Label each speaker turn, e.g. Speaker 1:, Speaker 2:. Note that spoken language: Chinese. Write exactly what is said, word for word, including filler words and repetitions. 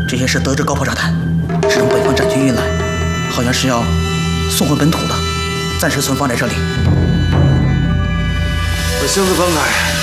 Speaker 1: 这些是德制高炮炸弹，是从北方战区运来，好像是要送回本土的，暂时存放在这里。
Speaker 2: 把箱子翻开。